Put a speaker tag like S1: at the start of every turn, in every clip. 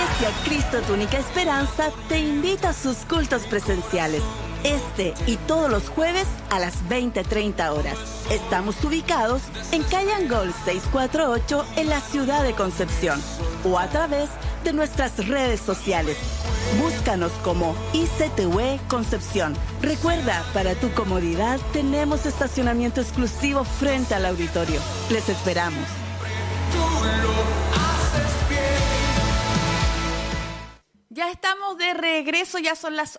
S1: Iglesia Cristo Tu Única Esperanza te invita a sus cultos presenciales. Este y todos los jueves a las 20:30 horas. Estamos ubicados en calle Angol 648 en la ciudad de Concepción o a través de nuestras redes sociales. Búscanos como ICTUE Concepción. Recuerda, para tu comodidad tenemos estacionamiento exclusivo frente al auditorio. Les esperamos. Ya estamos de regreso, ya son las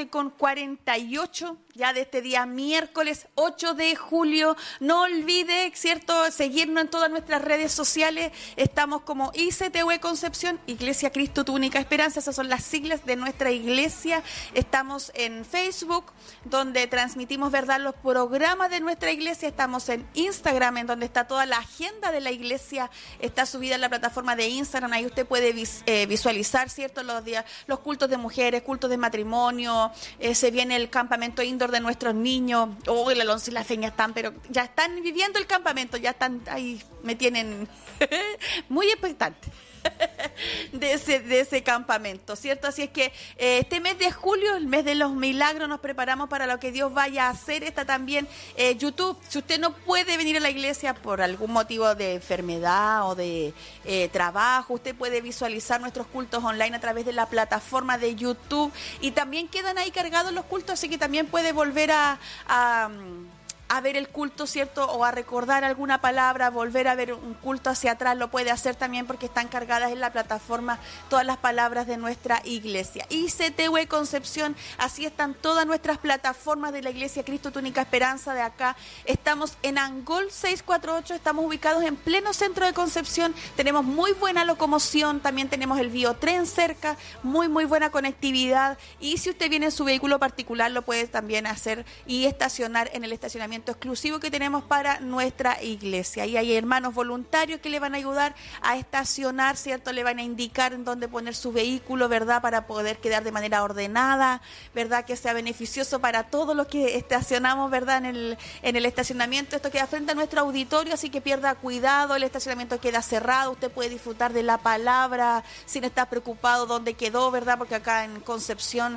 S1: 11:48, ya de este día miércoles 8 de julio. No olvide, ¿cierto?, seguirnos en todas nuestras redes sociales. Estamos como ICTUE Concepción, Iglesia Cristo Tu Única Esperanza. Esas son las siglas de nuestra iglesia. Estamos en Facebook, donde transmitimos, ¿verdad?, los programas de nuestra iglesia. Estamos en Instagram, en donde está toda la agenda de la iglesia. Está subida en la plataforma de Instagram. Ahí usted puede visualizar, ¿cierto?, los días, los cultos de mujeres, cultos de matrimonio. Se viene el campamento indoor de nuestros niños. El Alonso y la Feña están, pero ya están viviendo el campamento, ya están ahí, me tienen muy expectante de ese campamento, ¿cierto? Así es que este mes de julio, el mes de los milagros, nos preparamos para lo que Dios vaya a hacer. Está también YouTube. Si usted no puede venir a la iglesia por algún motivo de enfermedad o de trabajo, usted puede visualizar nuestros cultos online a través de la plataforma de YouTube, y también quedan ahí cargados los cultos, así que también puede volver a ver el culto, ¿cierto?, o a recordar alguna palabra, volver a ver un culto hacia atrás, lo puede hacer también, porque están cargadas en la plataforma todas las palabras de nuestra iglesia. ICTUE Concepción, así están todas nuestras plataformas de la Iglesia Cristo Tu Única Esperanza de acá. Estamos en Angol 648, estamos ubicados en pleno centro de Concepción, tenemos muy buena locomoción, también tenemos el biotren cerca, muy buena conectividad, y si usted viene en su vehículo particular, lo puede también hacer y estacionar en el estacionamiento exclusivo que tenemos para nuestra iglesia. Y hay hermanos voluntarios que le van a ayudar a estacionar, ¿cierto? Le van a indicar en dónde poner su vehículo, ¿verdad?, para poder quedar de manera ordenada, ¿verdad?, que sea beneficioso para todos los que estacionamos, ¿verdad?, en el estacionamiento. Esto queda frente a nuestro auditorio, así que pierda cuidado, el estacionamiento queda cerrado, usted puede disfrutar de la palabra sin estar preocupado dónde quedó, ¿verdad?, porque acá en Concepción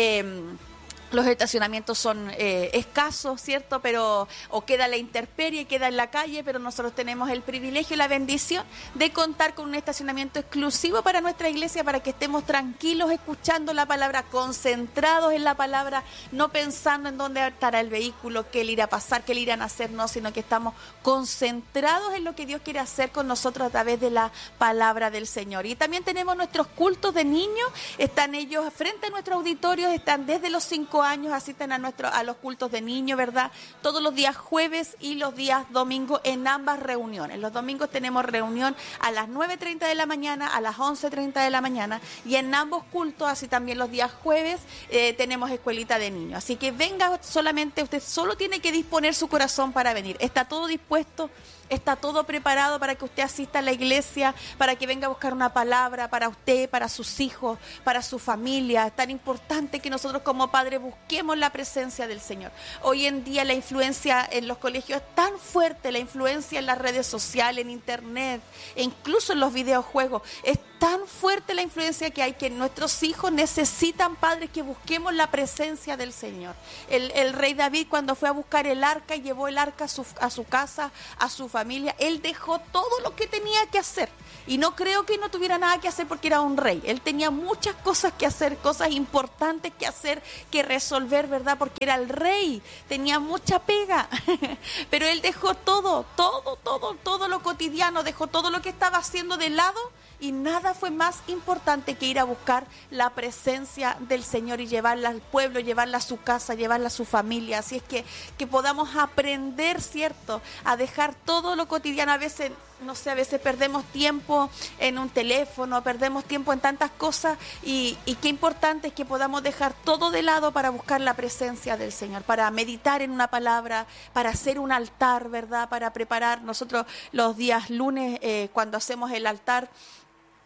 S1: los estacionamientos son escasos, ¿cierto?, pero o queda la intemperie, queda en la calle, pero nosotros tenemos el privilegio y la bendición de contar con un estacionamiento exclusivo para nuestra iglesia, para que estemos tranquilos escuchando la palabra, concentrados en la palabra, no pensando en dónde estará el vehículo, qué le irá a pasar, qué le irán a hacer, no, sino que estamos concentrados en lo que Dios quiere hacer con nosotros a través de la palabra del Señor. Y también tenemos nuestros cultos de niños, están ellos frente a nuestro auditorio, están desde los 5 años, asisten a los cultos de niños, ¿verdad?, todos los días jueves y los días domingos en ambas reuniones. Los domingos tenemos reunión a las 9:30 de la mañana, a las 11:30 de la mañana, y en ambos cultos, así también los días jueves, tenemos escuelita de niños. Así que venga, solamente usted solo tiene que disponer su corazón para venir. Está todo dispuesto, está todo preparado para que usted asista a la iglesia, para que venga a buscar una palabra para usted, para sus hijos, para su familia. Es tan importante que nosotros como padres busquemos la presencia del Señor. Hoy en día la influencia en los colegios es tan fuerte, la influencia en las redes sociales, en internet, e incluso en los videojuegos. Es tan fuerte la influencia que hay, que nuestros hijos necesitan, padres, que busquemos la presencia del Señor. El rey David, cuando fue a buscar el arca y llevó el arca a su casa, a su familia, él dejó todo lo que tenía que hacer. Y no creo que no tuviera nada que hacer porque era un rey. Él tenía muchas cosas que hacer, cosas importantes que hacer, que resolver, ¿verdad? Porque era el rey, tenía mucha pega. Pero él dejó todo lo cotidiano, dejó todo lo que estaba haciendo de lado, y nada fue más importante que ir a buscar la presencia del Señor y llevarla al pueblo, llevarla a su casa, llevarla a su familia. Así es que podamos aprender, ¿cierto?, a dejar todo lo cotidiano. A veces, no sé, a veces perdemos tiempo en un teléfono, perdemos tiempo en tantas cosas, y qué importante es que podamos dejar todo de lado para buscar la presencia del Señor, para meditar en una palabra, para hacer un altar, ¿verdad?, para preparar. Nosotros los días lunes, cuando hacemos el altar,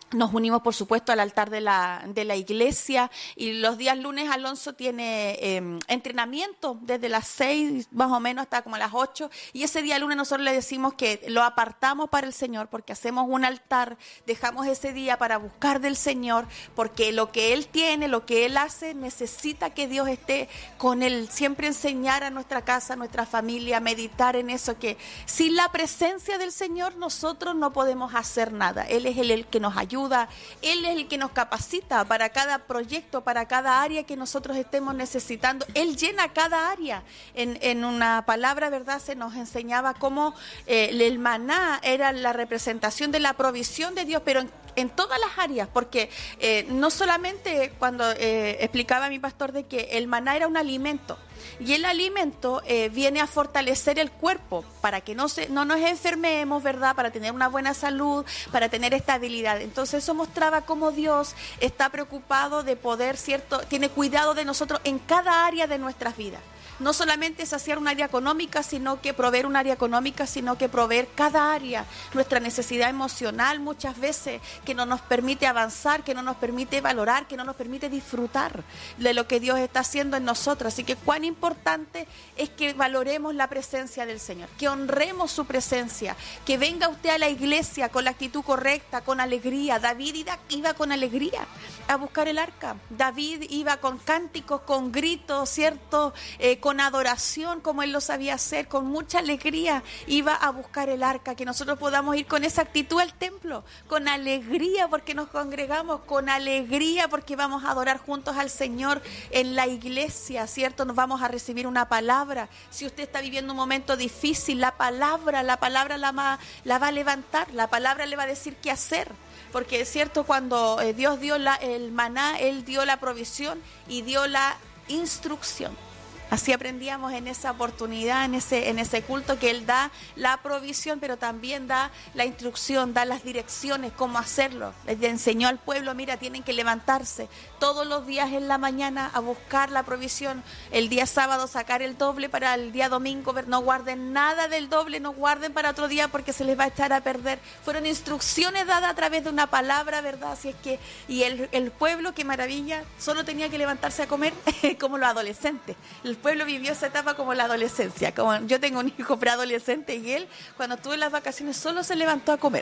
S1: Nos unimos, por supuesto, al altar de la iglesia, y los días lunes Alonso tiene entrenamiento desde las 6 más o menos hasta como las 8, y ese día lunes nosotros le decimos que lo apartamos para el Señor, porque hacemos un altar, dejamos ese día para buscar del Señor, porque lo que Él tiene, lo que Él hace, necesita que Dios esté con Él. Siempre enseñar a nuestra casa, a nuestra familia, meditar en eso, que sin la presencia del Señor nosotros no podemos hacer nada. Él es el que nos ayuda. Él es el que nos capacita para cada proyecto, para cada área que nosotros estemos necesitando. Él llena cada área. En una palabra, ¿verdad?, se nos enseñaba cómo el maná era la representación de la provisión de Dios, pero en todas las áreas, porque no solamente cuando explicaba mi pastor de que el maná era un alimento, y el alimento viene a fortalecer el cuerpo para que no nos enfermemos, ¿verdad?, para tener una buena salud, para tener estabilidad. Entonces eso mostraba cómo Dios está preocupado de poder, ¿cierto?, tiene cuidado de nosotros en cada área de nuestras vidas. No solamente saciar un área económica, sino que proveer un área económica, sino que proveer cada área, nuestra necesidad emocional muchas veces, que no nos permite avanzar, que no nos permite valorar, que no nos permite disfrutar de lo que Dios está haciendo en nosotros. Así que cuán importante es que valoremos la presencia del Señor, que honremos su presencia, que venga usted a la iglesia con la actitud correcta, con alegría. David iba con alegría a buscar el arca. David iba con cánticos, con gritos, ¿cierto?, con adoración, como él lo sabía hacer, con mucha alegría iba a buscar el arca. Que nosotros podamos ir con esa actitud al templo, con alegría porque nos congregamos, con alegría porque vamos a adorar juntos al Señor en la iglesia, ¿cierto? Nos vamos a recibir una palabra. Si usted está viviendo un momento difícil, la palabra la va a levantar, la palabra le va a decir qué hacer. Porque es cierto, cuando Dios dio el maná, Él dio la provisión y dio la instrucción. Así aprendíamos en esa oportunidad, en ese culto, que Él da la provisión, pero también da la instrucción, da las direcciones, cómo hacerlo. Les enseñó al pueblo, mira, tienen que levantarse todos los días en la mañana a buscar la provisión. El día sábado sacar el doble para el día domingo, no guarden nada del doble, no guarden para otro día porque se les va a echar a perder. Fueron instrucciones dadas a través de una palabra, ¿verdad? Así es que, y el pueblo, qué maravilla, solo tenía que levantarse a comer como los adolescentes. El pueblo vivió esa etapa como la adolescencia. Como yo tengo un hijo preadolescente, y él, cuando estuve en las vacaciones, solo se levantó a comer.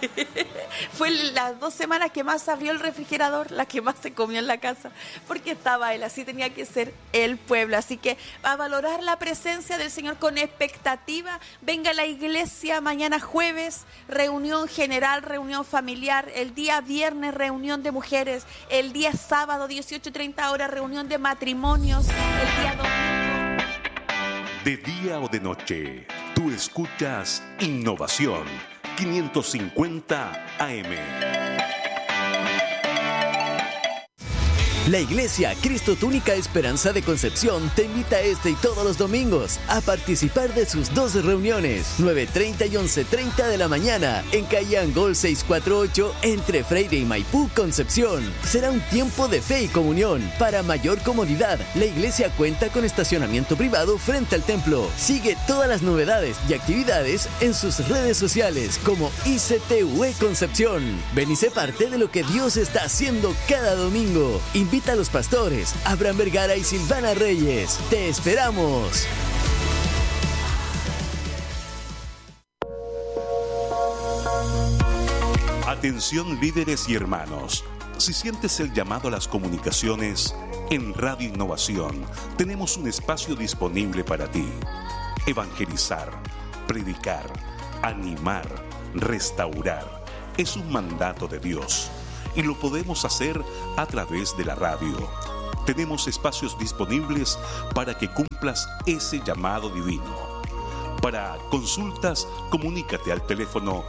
S1: Fue las 2 semanas que más abrió el refrigerador, la que más se comió en la casa, porque estaba él. Así tenía que ser el pueblo. Así que a valorar la presencia del Señor con expectativa. Venga a la iglesia mañana jueves, reunión general, reunión familiar. El día viernes, reunión de mujeres. El día sábado, 18:30 horas, reunión de matrimonios. El día domingo,
S2: de día o de noche, tú escuchas Innovación 550 AM.
S3: La Iglesia Cristo Tu Única Esperanza de Concepción te invita este y todos los domingos a participar de sus 2 reuniones, 9:30 y 11:30 de la mañana, en calle Angol 648, entre Freire y Maipú, Concepción. Será un tiempo de fe y comunión. Para mayor comodidad, la iglesia cuenta con estacionamiento privado frente al templo. Sigue todas las novedades y actividades en sus redes sociales como ICTUE Concepción. Ven y sé parte de lo que Dios está haciendo cada domingo. Invita a los pastores Abraham Vergara y Silvana Reyes. ¡Te esperamos!
S2: Atención, líderes y hermanos. Si sientes el llamado a las comunicaciones, en Radio Innovación tenemos un espacio disponible para ti. Evangelizar, predicar, animar, restaurar. Es un mandato de Dios. Y lo podemos hacer a través de la radio. Tenemos espacios disponibles para que cumplas ese llamado divino. Para consultas, comunícate al teléfono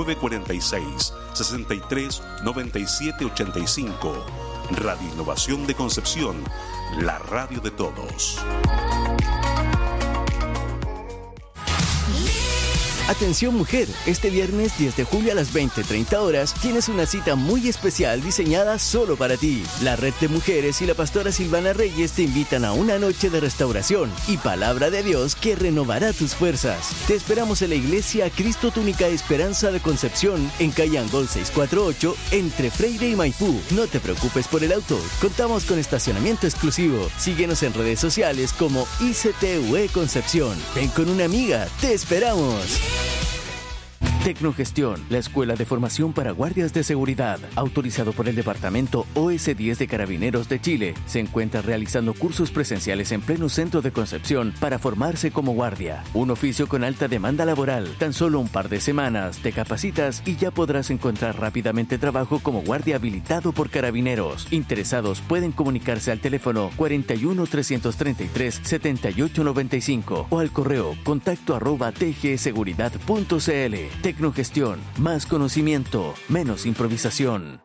S2: 946-63-9785. Radio Innovación de Concepción, la radio de todos.
S4: Libre
S3: Atención mujer, este viernes 10 de julio a las 20:30 horas tienes una cita muy especial diseñada solo para ti. La Red de Mujeres y la pastora Silvana Reyes te invitan a una noche de restauración y palabra de Dios que renovará tus fuerzas. Te esperamos en la iglesia Cristo Tu Única Esperanza de Concepción en calle Angol 648 entre Freire y Maipú. No te preocupes por el auto, contamos con estacionamiento exclusivo. Síguenos en redes sociales como ICTUE Concepción. Ven con una amiga, te esperamos. Tecnogestión, la escuela de formación para guardias de seguridad, autorizado por el Departamento OS10 de Carabineros de Chile, se encuentra realizando cursos presenciales en pleno centro de Concepción para formarse como guardia. Un oficio con alta demanda laboral. Tan solo un par de semanas te capacitas y ya podrás encontrar rápidamente trabajo como guardia habilitado por Carabineros. Interesados pueden comunicarse al teléfono 41 333 7895 o al correo contacto@tgseguridad.cl. Tecnogestión, más conocimiento, menos improvisación.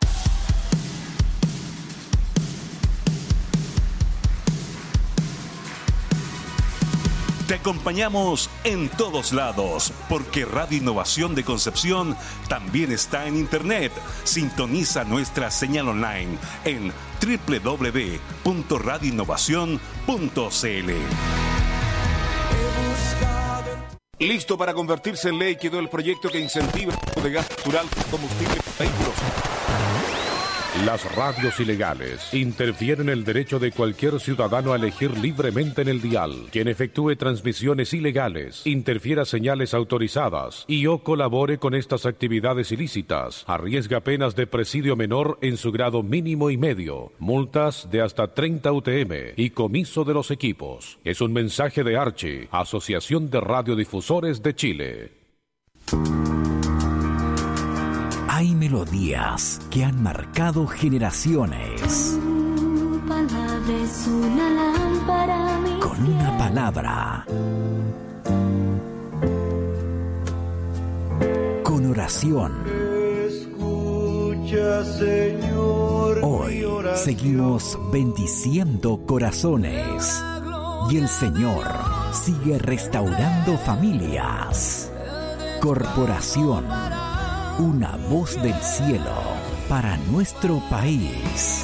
S2: Te acompañamos en todos lados, porque Radio Innovación de Concepción también está en Internet. Sintoniza nuestra señal online en www.radioinnovacion.cl.
S4: Listo para convertirse en ley quedó el proyecto que incentiva el uso de gas natural como combustible para vehículos.
S5: Las radios ilegales interfieren el derecho de cualquier ciudadano a elegir libremente en el dial. Quien efectúe transmisiones ilegales, interfiera señales autorizadas y o colabore con estas actividades ilícitas, arriesga penas de presidio menor en su grado mínimo y medio, multas de hasta 30 UTM y comiso de los equipos. Es un mensaje de Archi, Asociación de Radiodifusores de Chile.
S6: Hay melodías que han marcado generaciones.
S7: Tu palabra es una lámpara a mis
S6: con una palabra. Con oración.
S8: Escucha, Señor,
S6: hoy seguimos bendiciendo corazones. Y el Señor sigue restaurando familias. Corporación. Una voz del cielo para nuestro país.